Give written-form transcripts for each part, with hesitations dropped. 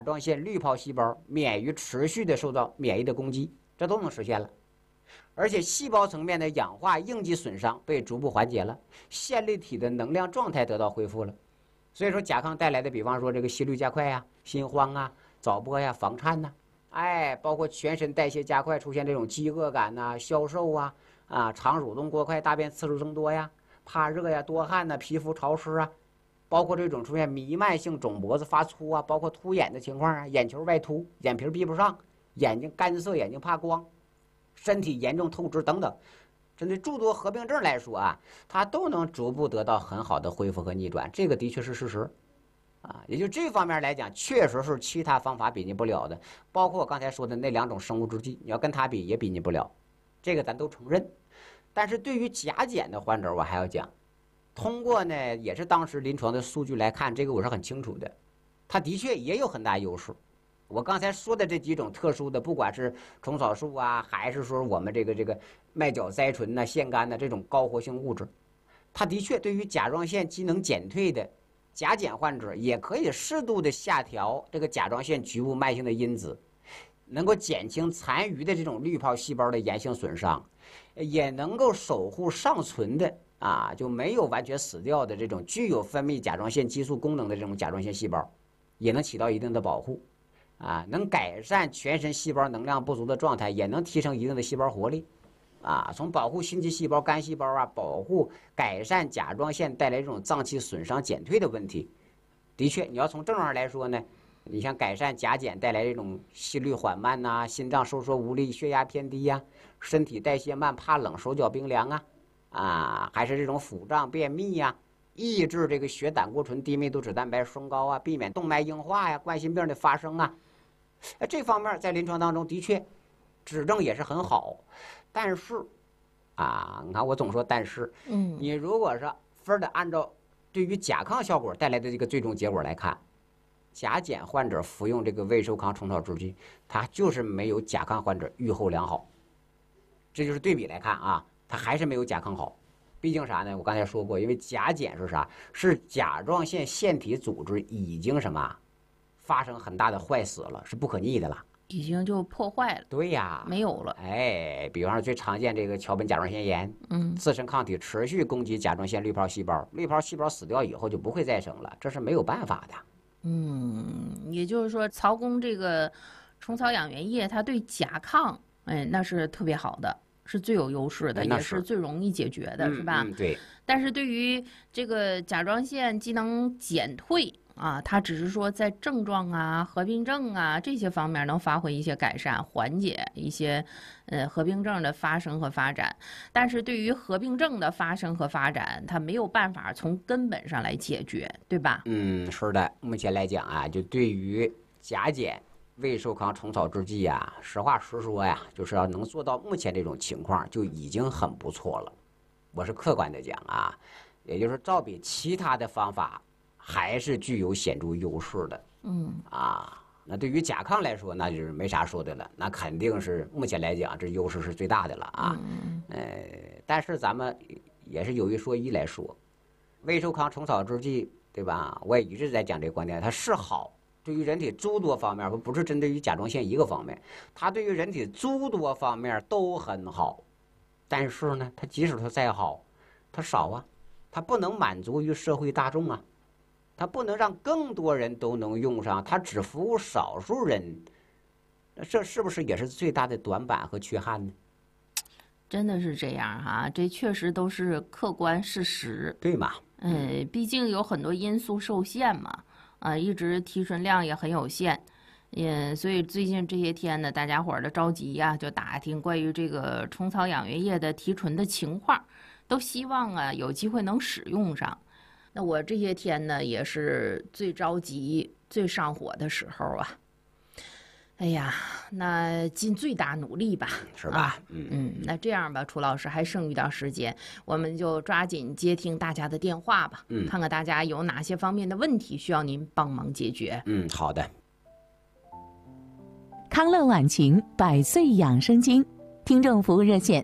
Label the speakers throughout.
Speaker 1: 状腺滤泡细胞免于持续的受到免疫的攻击，这都能实现了。而且细胞层面的氧化应激损伤被逐步缓解了，线粒体的能量状态得到恢复了。所以说甲亢带来的，比方说这个心率加快呀、心慌啊、早搏呀、房颤呐，包括全身代谢加快，出现这种饥饿感呐、消瘦啊、肠蠕动过快、大便次数增多呀、怕热呀、多汗呐、皮肤潮湿啊，包括这种出现弥漫性肿脖子发粗啊，包括凸眼的情况啊，眼球外凸、眼皮闭不上、眼睛干涩、眼睛怕光、身体严重透支等等。针对诸多合并症来说啊，它都能逐步得到很好的恢复和逆转，这个的确是事实。也就这方面来讲，确实是其他方法比拟不了的，包括我刚才说的那2种生物制剂，你要跟它比也比拟不了，这个咱都承认。但是对于甲减的患者，我还要讲，通过呢也是当时临床的数据来看，这个我是很清楚的，它的确也有很大优势。我刚才说的这几种特殊的，不管是虫草素啊，还是说我们这个麦角甾醇呐、腺苷呐这种高活性物质，它的确对于甲状腺机能减退的甲减患者，也可以适度的下调这个甲状腺局部慢性的因子，能够减轻残余的这种滤泡细胞的炎性损伤，也能够守护尚存的就没有完全死掉的这种具有分泌甲状腺激素功能的这种甲状腺细胞，也能起到一定的保护。能改善全身细胞能量不足的状态，也能提升一定的细胞活力，从保护心肌细胞、肝细胞保护改善甲状腺带来这种脏器损伤减退的问题。的确，你要从症状来说呢，你像改善甲减带来这种心率缓慢呐、心脏收缩无力、血压偏低呀、身体代谢慢、怕冷、手脚冰凉还是这种腹胀、便秘呀。抑制这个血胆固醇低密度脂蛋白升高避免动脉硬化呀、冠心病的发生这方面在临床当中的确指证也是很好。但是你看我总说但是，你如果是分的按照对于甲亢效果带来的这个最终结果来看，甲减患者服用这个胃寿康虫草制剂，它就是没有甲亢患者预后良好。这就是对比来看它还是没有甲亢好。毕竟啥呢？我刚才说过，因为甲减是啥？是甲状腺腺体组织已经发生很大的坏死了，是不可逆的了，
Speaker 2: 已经就破坏了。
Speaker 1: 对呀，
Speaker 2: 没有了。
Speaker 1: 比方说最常见这个桥本甲状腺炎，自身抗体持续攻击甲状腺滤泡细胞，滤泡细胞死掉以后就不会再生了，这是没有办法的。
Speaker 2: 也就是说，曹公这个虫草养元液，它对甲亢，那是特别好的。是最有优势的，也是最容易解决的，是吧？
Speaker 1: 对。
Speaker 2: 但是对于这个甲状腺机能减退它只是说在症状合并症这些方面能发挥一些改善，缓解一些合并症的发生和发展。但是对于合并症的发生和发展，它没有办法从根本上来解决，对吧？
Speaker 1: 是的。目前来讲就对于甲减胃寿康虫草制剂实话实说就是要能做到目前这种情况就已经很不错了。我是客观的讲也就是照比其他的方法还是具有显著优势的。那对于甲亢来说，那就是没啥说的了，那肯定是目前来讲这优势是最大的了但是咱们也是有一说一来说，胃寿康虫草制剂，对吧？我也一直在讲这个观点，它是好。对于人体诸多方面，不是针对于甲状腺一个方面，它对于人体诸多方面都很好。但是呢，它即使它再好，它少它不能满足于社会大众它不能让更多人都能用上，它只服务少数人，这是不是也是最大的短板和缺憾呢？
Speaker 2: 真的是这样这确实都是客观事实，
Speaker 1: 对吗？
Speaker 2: 毕竟有很多因素受限嘛。一直提纯量也很有限，所以最近这些天呢，大家伙儿的着急就打听关于这个虫草养元液的提纯的情况，都希望有机会能使用上。那我这些天呢，也是最着急、最上火的时候哎呀，那尽最大努力吧，
Speaker 1: 是吧？
Speaker 2: 那这样吧，楚老师还剩一点时间，我们就抓紧接听大家的电话吧，看看大家有哪些方面的问题需要您帮忙解决。
Speaker 1: 好的。
Speaker 3: 康乐晚晴100岁养生经听众服务热线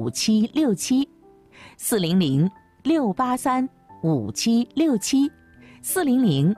Speaker 3: ：400-683-5767，400-683-5767。 400